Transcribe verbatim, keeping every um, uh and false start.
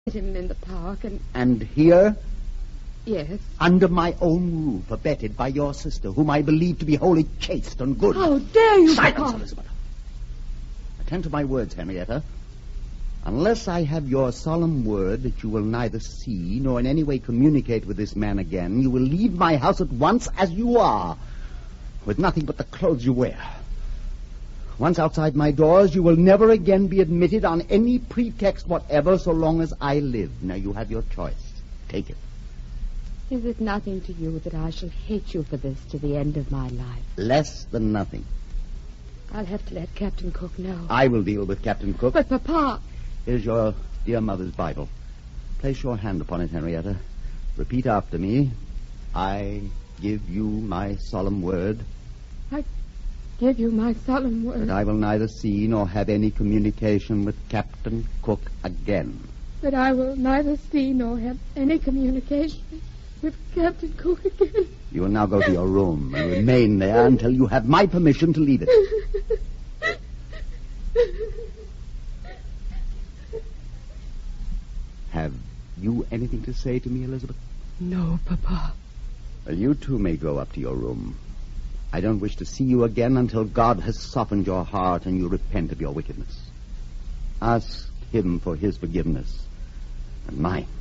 him in the park and... And here? Yes. Under my own roof, abetted by your sister, whom I believe to be wholly chaste and good. How dare you, Silence, Papa. Elizabeth. Attend to my words, Henrietta. Unless I have your solemn word that you will neither see nor in any way communicate with this man again, you will leave my house at once as you are, with nothing but the clothes you wear. Once outside my doors, you will never again be admitted on any pretext whatever so long as I live. Now, you have your choice. Take it. Is it nothing to you that I shall hate you for this to the end of my life? Less than nothing. I'll have to let Captain Cook know. I will deal with Captain Cook. But, Papa... Here's your dear mother's Bible. Place your hand upon it, Henrietta. Repeat after me. I give you my solemn word. I give you my solemn word. That I will neither see nor have any communication with Captain Cook again. That I will neither see nor have any communication with Captain Cook again. You will now go to your room and remain there until you have my permission to leave it. Have you anything to say to me, Elizabeth? No, Papa. Well, you too may go up to your room. I don't wish to see you again until God has softened your heart and you repent of your wickedness. Ask him for his forgiveness and mine.